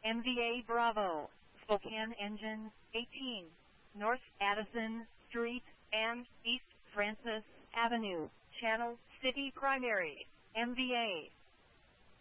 MVA Bravo, Spokane Engine, 18, North Addison Street, and East Francis Avenue, Channel City Primary, MVA.